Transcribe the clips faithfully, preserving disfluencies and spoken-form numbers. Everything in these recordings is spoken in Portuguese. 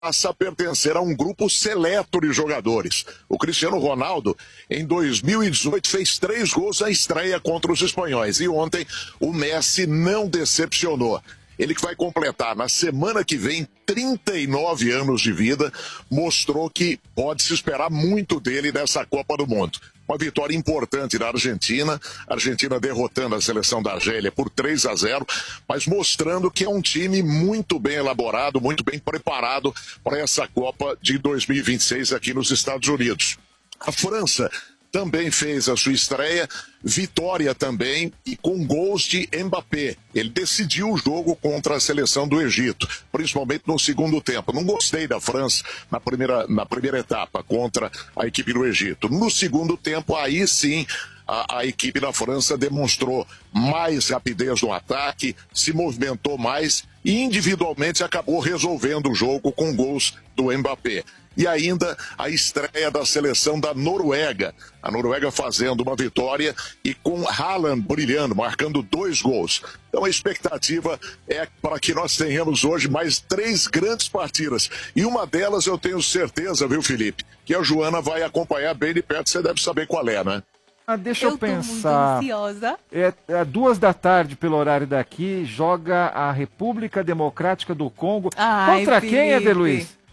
passa a pertencer a um grupo seleto de jogadores. O Cristiano Ronaldo, em dois mil e dezoito, fez três gols na estreia contra os espanhóis. E ontem o Messi não decepcionou. Ele que vai completar na semana que vem trinta e nove anos de vida, mostrou que pode se esperar muito dele nessa Copa do Mundo. Uma vitória importante da Argentina, a Argentina derrotando a seleção da Argélia por três a zero, mas mostrando que é um time muito bem elaborado, muito bem preparado para essa Copa de dois mil e vinte e seis aqui nos Estados Unidos. A França também fez a sua estreia, vitória também, e com gols de Mbappé. Ele decidiu o jogo contra a seleção do Egito, principalmente no segundo tempo. Não gostei da França na primeira, na primeira etapa contra a equipe do Egito. No segundo tempo, aí sim, a, a equipe da França demonstrou mais rapidez no ataque, se movimentou mais e individualmente acabou resolvendo o jogo com gols do Mbappé. E ainda a estreia da seleção da Noruega. A Noruega fazendo uma vitória e com Haaland brilhando, marcando dois gols. Então a expectativa é para que nós tenhamos hoje mais três grandes partidas. E uma delas eu tenho certeza, viu, Felipe, que a Joana vai acompanhar bem de perto, você deve saber qual é, né? Ah, deixa eu, eu pensar. Tô muito ansiosa. É, é duas da tarde pelo horário daqui, joga a República Democrática do Congo. Ai, Contra Felipe. quem, Eder Luiz?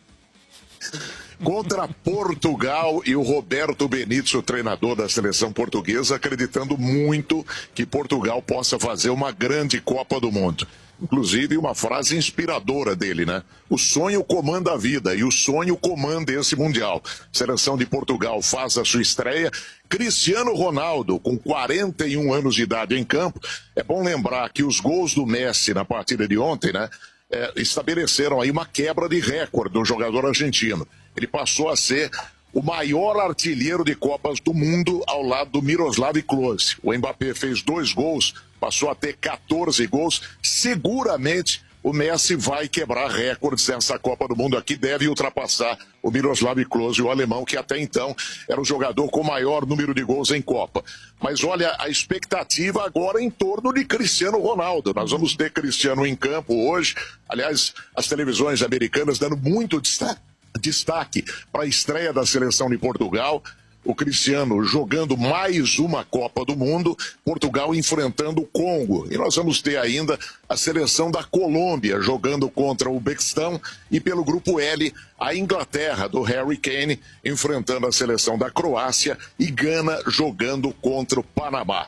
Contra Portugal, e o Roberto Benítez, o treinador da seleção portuguesa, acreditando muito que Portugal possa fazer uma grande Copa do Mundo. Inclusive uma frase inspiradora dele, né? O sonho comanda a vida e o sonho comanda esse Mundial. Seleção de Portugal faz a sua estreia. Cristiano Ronaldo, com quarenta e um anos de idade em campo. É bom lembrar que os gols do Messi na partida de ontem, né? É, estabeleceram aí uma quebra de recorde do jogador argentino. Ele passou a ser o maior artilheiro de Copas do Mundo ao lado do Miroslav Klose. O Mbappé fez dois gols, passou a ter quatorze gols. Seguramente o Messi vai quebrar recordes nessa Copa do Mundo aqui, deve ultrapassar o Miroslav Klose, o alemão, que até então era o jogador com o maior número de gols em Copa. Mas olha, a expectativa agora em torno de Cristiano Ronaldo. Nós vamos ter Cristiano em campo hoje. Aliás, as televisões americanas dando muito destaque, destaque para a estreia da seleção de Portugal. O Cristiano jogando mais uma Copa do Mundo, Portugal enfrentando o Congo. E nós vamos ter ainda a seleção da Colômbia jogando contra o Uzbequistão e pelo grupo L, a Inglaterra do Harry Kane enfrentando a seleção da Croácia e Gana jogando contra o Panamá.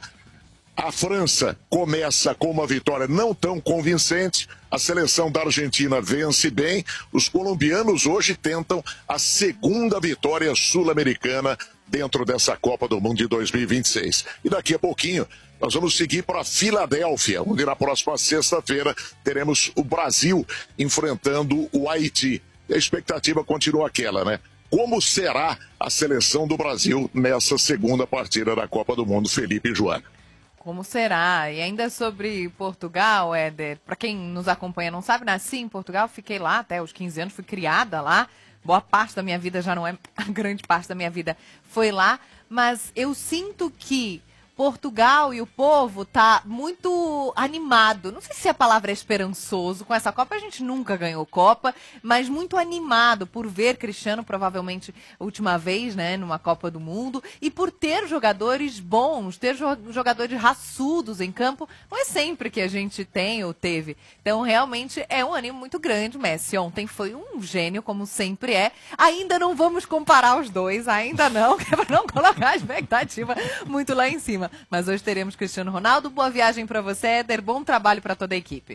A França começa com uma vitória não tão convincente, a seleção da Argentina vence bem, os colombianos hoje tentam a segunda vitória sul-americana dentro dessa Copa do Mundo de dois mil e vinte e seis. E daqui a pouquinho nós vamos seguir para Filadélfia, onde na próxima sexta-feira teremos o Brasil enfrentando o Haiti. E a expectativa continua aquela, né? Como será a seleção do Brasil nessa segunda partida da Copa do Mundo, Felipe e Joana? Como será? E ainda sobre Portugal, Éder, para quem nos acompanha não sabe, nasci em Portugal, fiquei lá até os quinze anos, fui criada lá. Boa parte da minha vida, já não é a grande parte da minha vida, foi lá. Mas eu sinto que Portugal e o povo tá muito animado. Não sei se a palavra é esperançoso. Com essa Copa a gente nunca ganhou Copa, mas muito animado por ver Cristiano, provavelmente a última vez, né, numa Copa do Mundo, e por ter jogadores bons, ter jogadores raçudos em campo. Não é sempre que a gente tem ou teve. Então, realmente, é um ânimo muito grande. Messi ontem foi um gênio, como sempre é. Ainda não vamos comparar os dois, ainda não, que é para não colocar a expectativa muito lá em cima. Mas hoje teremos Cristiano Ronaldo. Boa viagem para você, Éder. Bom trabalho para toda a equipe.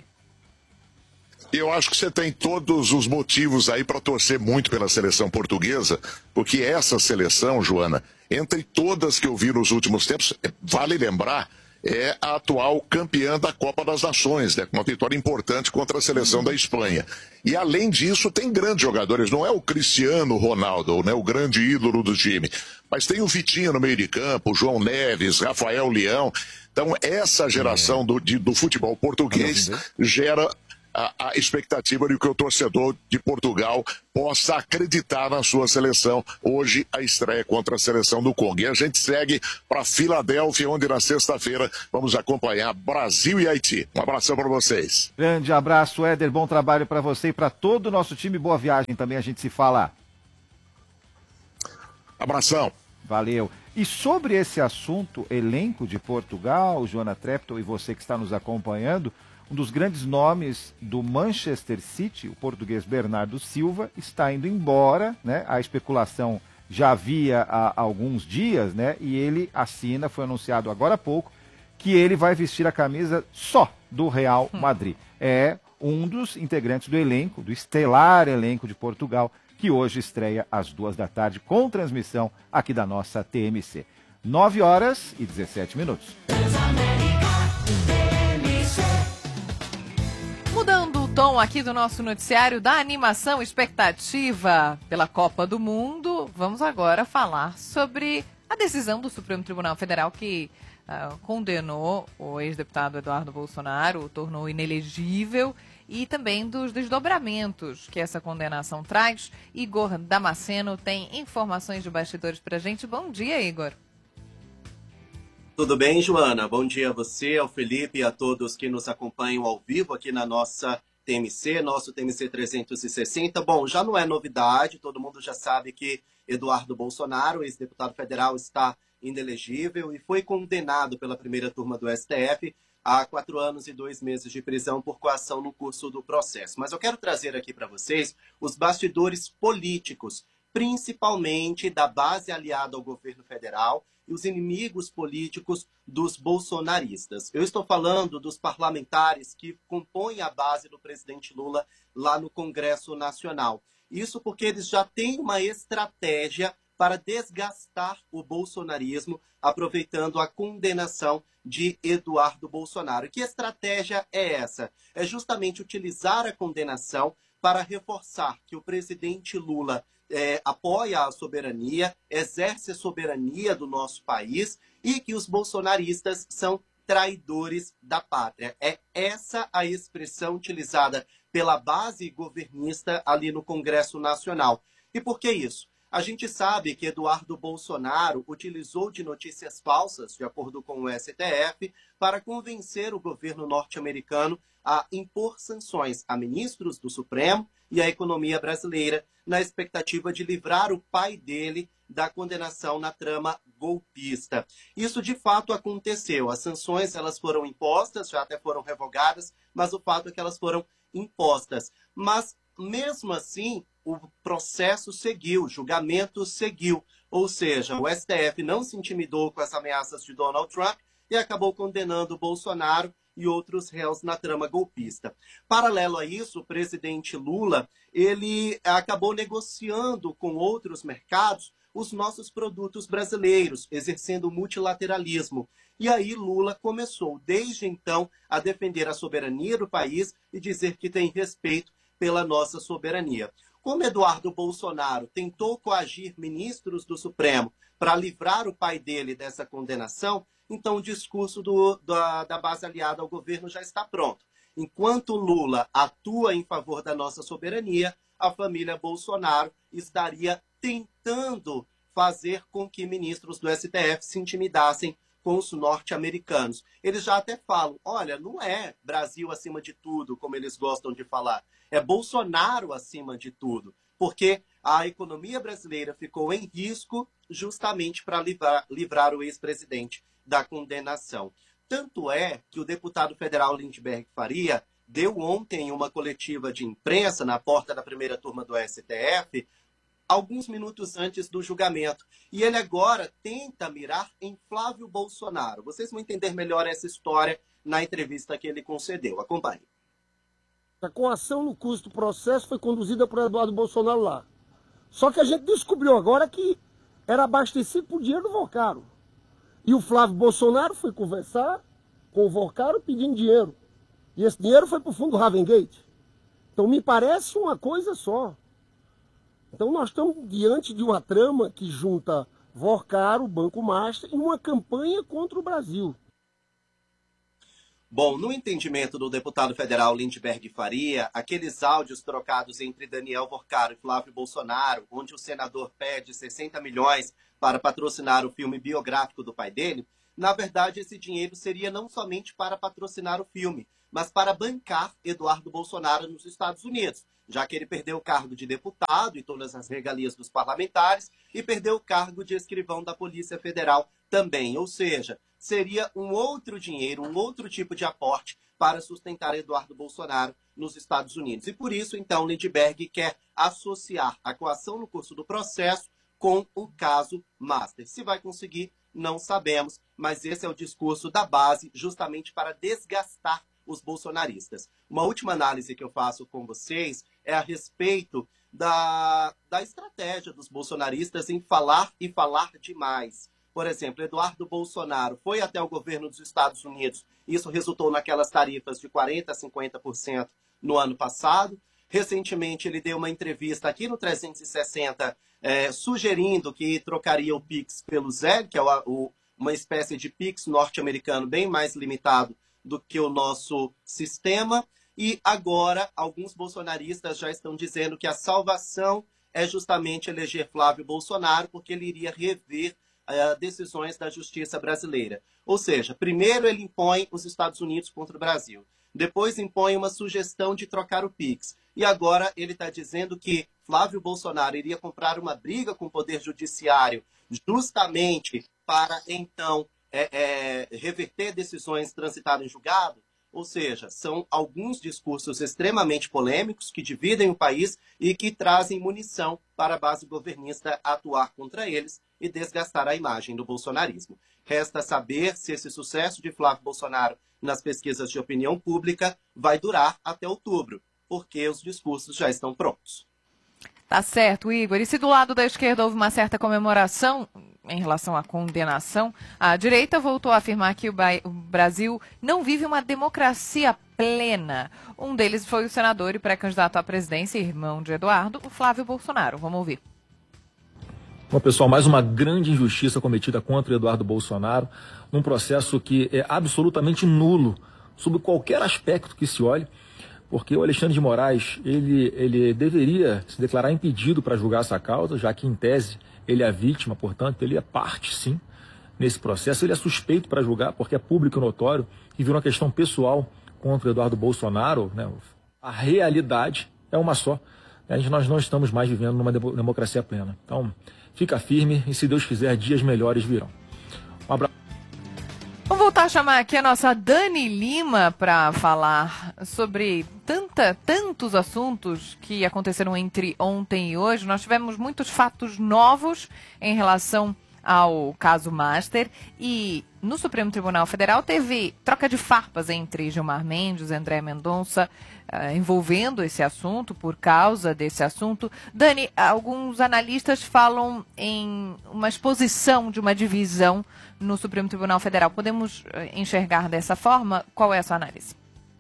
Eu acho que você tem todos os motivos aí para torcer muito pela seleção portuguesa, porque essa seleção, Joana, entre todas que eu vi nos últimos tempos, vale lembrar, é a atual campeã da Copa das Nações, né? Com uma vitória importante contra a seleção da Espanha. E além disso, tem grandes jogadores, não é o Cristiano Ronaldo, né? O grande ídolo do time, mas tem o Vitinho no meio de campo, o João Neves, Rafael Leão. Então essa geração do, de, do futebol português gera a, a expectativa de que o torcedor de Portugal possa acreditar na sua seleção. Hoje, a estreia contra a seleção do Congo. E a gente segue para Filadélfia, onde na sexta-feira vamos acompanhar Brasil e Haiti. Um abração para vocês. Grande abraço, Éder. Bom trabalho para você e para todo o nosso time. Boa viagem também, a gente se fala. Abração. Valeu. E sobre esse assunto, elenco de Portugal, Joana Treptow e você que está nos acompanhando, um dos grandes nomes do Manchester City, o português Bernardo Silva, está indo embora, né? A especulação já havia há alguns dias, né? E ele assina, foi anunciado agora há pouco, que ele vai vestir a camisa só do Real Madrid. É um dos integrantes do elenco, do estelar elenco de Portugal, que hoje estreia às duas da tarde, com transmissão aqui da nossa T M C. nove horas e dezessete minutos. Mudando o tom aqui do nosso noticiário da animação expectativa pela Copa do Mundo, vamos agora falar sobre a decisão do Supremo Tribunal Federal que uh, condenou o ex-deputado Eduardo Bolsonaro, o tornou inelegível, e também dos desdobramentos que essa condenação traz. Igor Damasceno tem informações de bastidores pra gente. Bom dia, Igor. Tudo bem, Joana? Bom dia a você, ao Felipe e a todos que nos acompanham ao vivo aqui na nossa T M C, nosso T M C trezentos e sessenta. Bom, já não é novidade, todo mundo já sabe que Eduardo Bolsonaro, ex-deputado federal, está inelegível e foi condenado pela primeira turma do S T F a quatro anos e dois meses de prisão por coação no curso do processo. Mas eu quero trazer aqui para vocês os bastidores políticos, principalmente da base aliada ao governo federal e os inimigos políticos dos bolsonaristas. Eu estou falando dos parlamentares que compõem a base do presidente Lula lá no Congresso Nacional. Isso porque eles já têm uma estratégia para desgastar o bolsonarismo, aproveitando a condenação de Eduardo Bolsonaro. Que estratégia é essa? É justamente utilizar a condenação para reforçar que o presidente Lula é, apoia a soberania, exerce a soberania do nosso país e que os bolsonaristas são traidores da pátria. É essa a expressão utilizada pela base governista ali no Congresso Nacional. E por que isso? A gente sabe que Eduardo Bolsonaro utilizou de notícias falsas, de acordo com o S T F, para convencer o governo norte-americano a impor sanções a ministros do Supremo e à economia brasileira, na expectativa de livrar o pai dele da condenação na trama golpista. Isso de fato aconteceu. As sanções elas foram impostas, já até foram revogadas, mas o fato é que elas foram impostas. Mas, mesmo assim, o processo seguiu, o julgamento seguiu. Ou seja, o S T F não se intimidou com as ameaças de Donald Trump e acabou condenando Bolsonaro e outros réus na trama golpista. Paralelo a isso, o presidente Lula ele acabou negociando com outros mercados os nossos produtos brasileiros, exercendo multilateralismo. E aí Lula começou, desde então, a defender a soberania do país e dizer que tem respeito pela nossa soberania. Como Eduardo Bolsonaro tentou coagir ministros do Supremo para livrar o pai dele dessa condenação, então o discurso do, da, da base aliada ao governo já está pronto. Enquanto Lula atua em favor da nossa soberania, a família Bolsonaro estaria tentando fazer com que ministros do S T F se intimidassem com os norte-americanos. Eles já até falam, olha, não é Brasil acima de tudo, como eles gostam de falar, é Bolsonaro acima de tudo, porque a economia brasileira ficou em risco justamente para livrar, livrar o ex-presidente da condenação. Tanto é que o deputado federal Lindbergh Faria deu ontem uma coletiva de imprensa na porta da primeira turma do S T F, alguns minutos antes do julgamento. E ele agora tenta mirar em Flávio Bolsonaro. Vocês vão entender melhor essa história na entrevista que ele concedeu. Acompanhe. A coação no curso do processo foi conduzida por Eduardo Bolsonaro lá. Só que a gente descobriu agora que era abastecido por dinheiro do Vocaro. E o Flávio Bolsonaro foi conversar com o Vocaro pedindo dinheiro. E esse dinheiro foi para o fundo Ravengate. Então me parece uma coisa só. Então nós estamos diante de uma trama que junta Vocaro, Banco Master, em uma campanha contra o Brasil. Bom, no entendimento do deputado federal Lindbergh Faria, aqueles áudios trocados entre Daniel Vorcaro e Flávio Bolsonaro, onde o senador pede sessenta milhões para patrocinar o filme biográfico do pai dele, na verdade esse dinheiro seria não somente para patrocinar o filme, mas para bancar Eduardo Bolsonaro nos Estados Unidos, já que ele perdeu o cargo de deputado e todas as regalias dos parlamentares e perdeu o cargo de escrivão da Polícia Federal também. Ou seja, seria um outro dinheiro, um outro tipo de aporte para sustentar Eduardo Bolsonaro nos Estados Unidos. E por isso, então, Lindbergh quer associar a coação no curso do processo com o caso Master. Se vai conseguir, não sabemos, mas esse é o discurso da base justamente para desgastar os bolsonaristas. Uma última análise que eu faço com vocês é a respeito da, da estratégia dos bolsonaristas em falar e falar demais. Por exemplo, Eduardo Bolsonaro foi até o governo dos Estados Unidos. Isso resultou naquelas tarifas de quarenta por cento a cinquenta por cento no ano passado. Recentemente, ele deu uma entrevista aqui no trezentos e sessenta, é, sugerindo que trocaria o Pix pelo Zelle, que é o, o, uma espécie de Pix norte-americano bem mais limitado do que o nosso sistema. E agora, alguns bolsonaristas já estão dizendo que a salvação é justamente eleger Flávio Bolsonaro, porque ele iria rever uh, decisões da justiça brasileira. Ou seja, primeiro ele impõe os Estados Unidos contra o Brasil. Depois impõe uma sugestão de trocar o Pix. E agora ele está dizendo que Flávio Bolsonaro iria comprar uma briga com o Poder Judiciário justamente para, então, é, é, reverter decisões transitadas em julgado. Ou seja, são alguns discursos extremamente polêmicos que dividem o país e que trazem munição para a base governista atuar contra eles e desgastar a imagem do bolsonarismo. Resta saber se esse sucesso de Flávio Bolsonaro nas pesquisas de opinião pública vai durar até outubro, porque os discursos já estão prontos. Tá certo, Igor. E se do lado da esquerda houve uma certa comemoração em relação à condenação, a direita voltou a afirmar que o Brasil não vive uma democracia plena. Um deles foi o senador e pré-candidato à presidência, irmão de Eduardo, o Flávio Bolsonaro. Vamos ouvir. Bom, pessoal, mais uma grande injustiça cometida contra o Eduardo Bolsonaro, num processo que é absolutamente nulo, sob qualquer aspecto que se olhe, porque o Alexandre de Moraes, ele, ele deveria se declarar impedido para julgar essa causa, já que, em tese, ele é a vítima, portanto, ele é parte, sim, nesse processo. Ele é suspeito para julgar, porque é público e notório, e virou uma questão pessoal contra o Eduardo Bolsonaro, né? A realidade é uma só. A gente, nós não estamos mais vivendo numa democracia plena. Então, fica firme e, se Deus quiser, dias melhores virão. Um abraço. Vamos voltar a chamar aqui a nossa Dani Lima para falar sobre tanta, tantos assuntos que aconteceram entre ontem e hoje. Nós tivemos muitos fatos novos em relação ao caso Master e no Supremo Tribunal Federal teve troca de farpas entre Gilmar Mendes e André Mendonça uh, envolvendo esse assunto, por causa desse assunto. Dani, alguns analistas falam em uma exposição de uma divisão no Supremo Tribunal Federal. Podemos uh, enxergar dessa forma? Qual é a sua análise?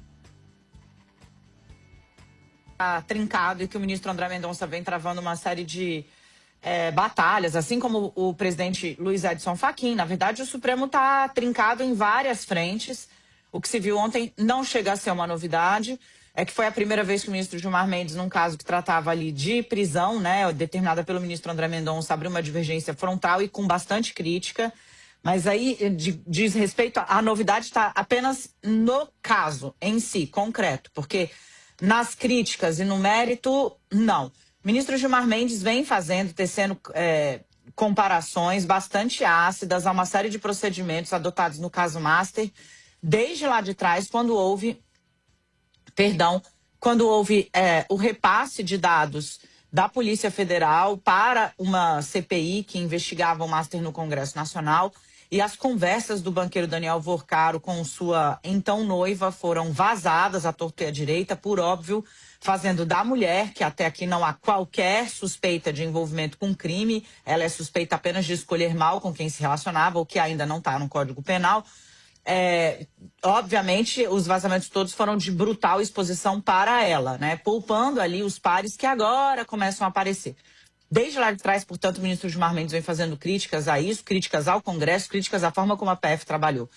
Está trincado e que o ministro André Mendonça vem travando uma série de É, batalhas, assim como o presidente Luiz Edson Fachin. Na verdade, o Supremo está trincado em várias frentes. O que se viu ontem não chega a ser uma novidade. É que foi a primeira vez que o ministro Gilmar Mendes, num caso que tratava ali de prisão, né, determinada pelo ministro André Mendonça, abriu uma divergência frontal e com bastante crítica. Mas aí de, diz respeito, a, a novidade está apenas no caso em si, concreto. Porque nas críticas e no mérito, não. O ministro Gilmar Mendes vem fazendo, tecendo é, comparações bastante ácidas a uma série de procedimentos adotados no caso Master, desde lá de trás, quando houve, perdão, quando houve é, o repasse de dados da Polícia Federal para uma C P I que investigava o Master no Congresso Nacional, e as conversas do banqueiro Daniel Vorcaro com sua então noiva foram vazadas à torta e à direita, por óbvio, fazendo da mulher, que até aqui não há qualquer suspeita de envolvimento com crime, ela é suspeita apenas de escolher mal com quem se relacionava, o que ainda não está no Código Penal. É, obviamente, os vazamentos todos foram de brutal exposição para ela, né? Poupando ali os pares que agora começam a aparecer. Desde lá de trás, portanto, o ministro Gilmar Mendes vem fazendo críticas a isso, críticas ao Congresso, críticas à forma como a P F trabalhou. O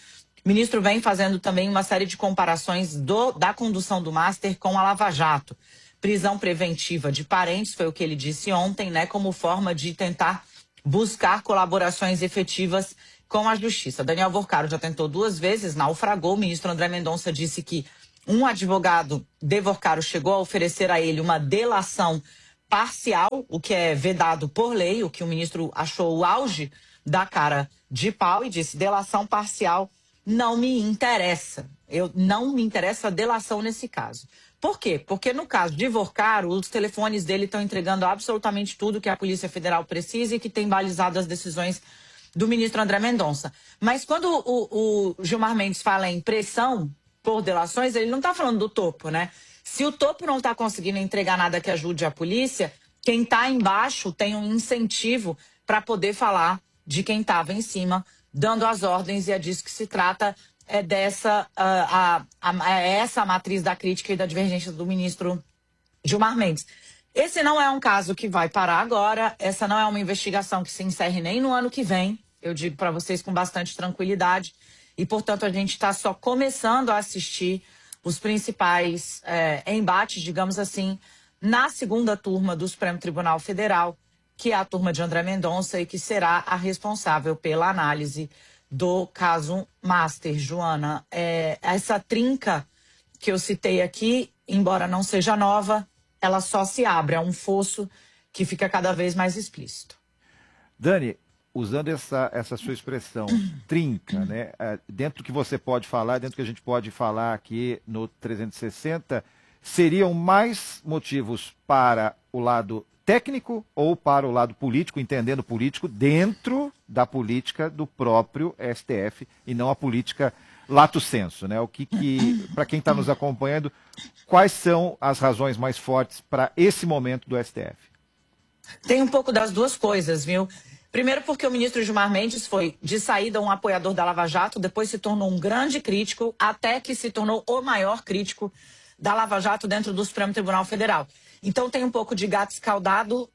ministro vem fazendo também uma série de comparações do, da condução do Master com a Lava Jato. Prisão preventiva de parentes, foi o que ele disse ontem, né, como forma de tentar buscar colaborações efetivas com a justiça. Daniel Vorcaro já tentou duas vezes, naufragou. O ministro André Mendonça disse que um advogado de Vorcaro chegou a oferecer a ele uma delação parcial, o que é vedado por lei, o que o ministro achou o auge da cara de pau e disse: delação parcial não me interessa. Eu não me interessa a delação nesse caso. Por quê? Porque no caso de Vorcaro, os telefones dele estão entregando absolutamente tudo que a Polícia Federal precisa e que tem balizado as decisões do ministro André Mendonça. Mas quando o, o Gilmar Mendes fala em pressão por delações, ele não está falando do topo, né? Se o topo não está conseguindo entregar nada que ajude a polícia, quem está embaixo tem um incentivo para poder falar de quem estava em cima, dando as ordens, e é disso que se trata, é dessa, uh, a, a, a, essa a matriz da crítica e da divergência do ministro Gilmar Mendes. Esse não é um caso que vai parar agora, essa não é uma investigação que se encerre nem no ano que vem, eu digo para vocês com bastante tranquilidade, e, portanto, a gente está só começando a assistir os principais é, embates, digamos assim, na segunda turma do Supremo Tribunal Federal, que é a turma de André Mendonça e que será a responsável pela análise do caso Master. Joana, é, essa trinca que eu citei aqui, embora não seja nova, ela só se abre, é um fosso que fica cada vez mais explícito. Dani, usando essa, essa sua expressão, trinca, né? Dentro do que você pode falar, dentro do que a gente pode falar aqui no trezentos e sessenta, seriam mais motivos para o lado técnico ou para o lado político, entendendo político, dentro da política do próprio S T F e não a política lato sensu, né? O que, que para quem está nos acompanhando, quais são as razões mais fortes para esse momento do S T F? Tem um pouco das duas coisas, viu? Primeiro porque o ministro Gilmar Mendes foi, de saída, um apoiador da Lava Jato, depois se tornou um grande crítico, até que se tornou o maior crítico da Lava Jato dentro do Supremo Tribunal Federal. Então tem um pouco de gato escaldado,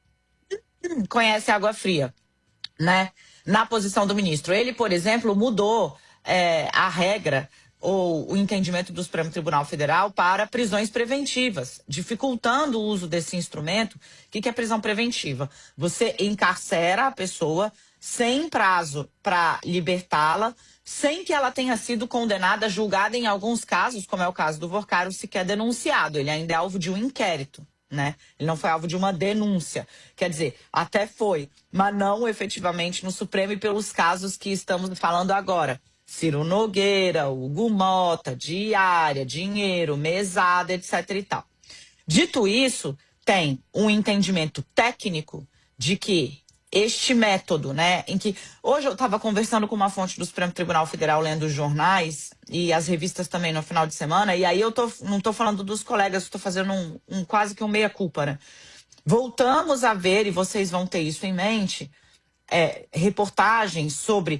conhece água fria, né? Na posição do ministro. Ele, por exemplo, mudou é, a regra ou o entendimento do Supremo Tribunal Federal para prisões preventivas, dificultando o uso desse instrumento. O que é prisão preventiva? Você encarcera a pessoa sem prazo para libertá-la, sem que ela tenha sido condenada, julgada em alguns casos, como é o caso do Vorcaro, sequer denunciado. Ele ainda é alvo de um inquérito, né? Ele não foi alvo de uma denúncia. Quer dizer, até foi, mas não efetivamente no Supremo e pelos casos que estamos falando agora. Ciro Nogueira, Hugo Mota, diária, dinheiro, mesada, etc e tal. Dito isso, tem um entendimento técnico de que este método, né, em que... Hoje eu estava conversando com uma fonte do Supremo Tribunal Federal, lendo os jornais e as revistas também no final de semana, e aí eu tô, não estou falando dos colegas, estou fazendo um, um quase que um meia-culpa, né? Voltamos a ver, e vocês vão ter isso em mente, é, reportagens sobre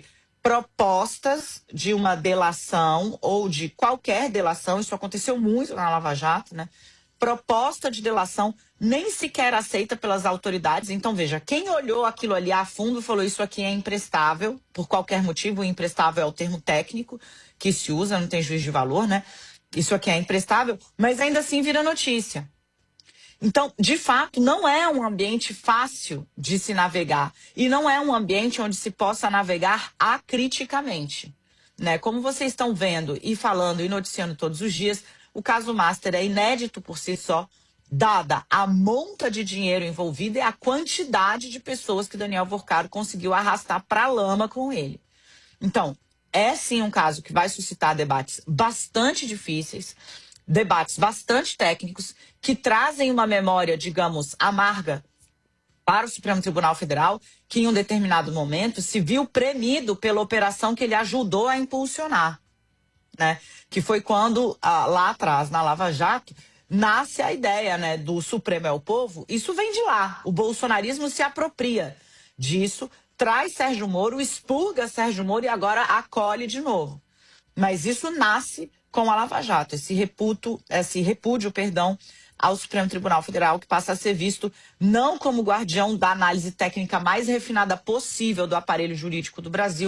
propostas de uma delação ou de qualquer delação, isso aconteceu muito na Lava Jato, né? Proposta de delação nem sequer aceita pelas autoridades. Então, veja, quem olhou aquilo ali a fundo falou: isso aqui é imprestável, por qualquer motivo. O imprestável é o termo técnico que se usa, não tem juízo de valor, né? Isso aqui é imprestável, mas ainda assim vira notícia. Então, de fato, não é um ambiente fácil de se navegar. E não é um ambiente onde se possa navegar acriticamente, né? Como vocês estão vendo e falando e noticiando todos os dias, o caso Master é inédito por si só, dada a monta de dinheiro envolvida e a quantidade de pessoas que Daniel Vorcaro conseguiu arrastar para a lama com ele. Então, é sim um caso que vai suscitar debates bastante difíceis, debates bastante técnicos, que trazem uma memória, digamos, amarga para o Supremo Tribunal Federal, que em um determinado momento se viu premido pela operação que ele ajudou a impulsionar, né? Que foi quando, ah, lá atrás, na Lava Jato, nasce a ideia, né, do Supremo é o povo. Isso vem de lá. O bolsonarismo se apropria disso, traz Sérgio Moro, expurga Sérgio Moro e agora acolhe de novo. Mas isso nasce com a Lava Jato, esse reputo, esse repúdio, perdão, ao Supremo Tribunal Federal, que passa a ser visto não como guardião da análise técnica mais refinada possível do aparelho jurídico do Brasil,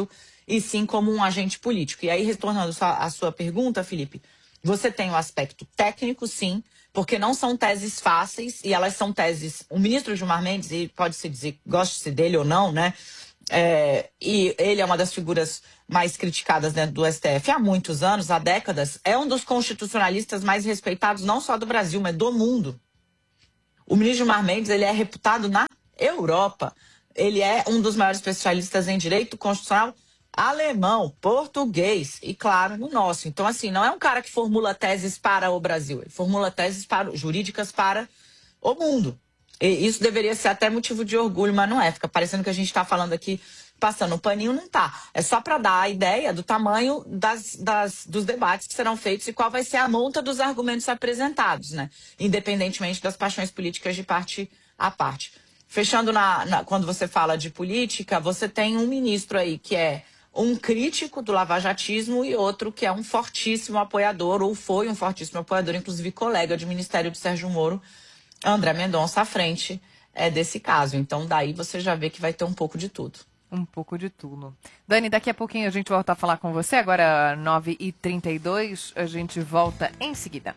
e sim como um agente político. E aí, retornando à sua pergunta, Felipe, você tem o aspecto técnico, sim, porque não são teses fáceis, e elas são teses... O ministro Gilmar Mendes, e pode-se dizer, goste-se dele ou não, né? É, e ele é uma das figuras mais criticadas dentro do S T F há muitos anos, há décadas. É um dos constitucionalistas mais respeitados, não só do Brasil, mas do mundo. O ministro Gilmar Mendes, ele é reputado na Europa. Ele é um dos maiores especialistas em direito constitucional alemão, português e, claro, no nosso. Então, assim, não é um cara que formula teses para o Brasil, ele formula teses para, jurídicas para o mundo. E isso deveria ser até motivo de orgulho, mas não é. Fica parecendo que a gente está falando aqui, passando um paninho, não tá. É só para dar a ideia do tamanho das, das, dos debates que serão feitos e qual vai ser a monta dos argumentos apresentados, né? Independentemente das paixões políticas de parte a parte. Fechando, na, na, quando você fala de política, você tem um ministro aí que é um crítico do lavajatismo e outro que é um fortíssimo apoiador, ou foi um fortíssimo apoiador, inclusive colega de ministério de Sérgio Moro, André Mendonça, à frente é, desse caso. Então, daí você já vê que vai ter um pouco de tudo. Um pouco de tudo. Dani, daqui a pouquinho a gente volta a falar com você. Agora, nove e trinta e dois, a gente volta em seguida.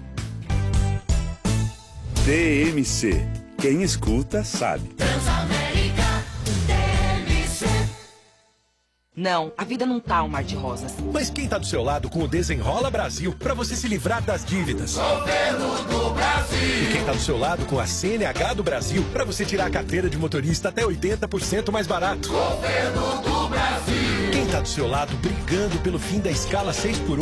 T M C. Quem escuta, sabe. Transamérica, T M C. Não, a vida não tá um mar de rosas. Mas quem tá do seu lado com o Desenrola Brasil para você se livrar das dívidas? Governo do Brasil. E quem tá do seu lado com a C N H do Brasil para você tirar a carteira de motorista até oitenta por cento mais barato? Governo do Brasil. Quem tá do seu lado brigando pelo fim da escala seis por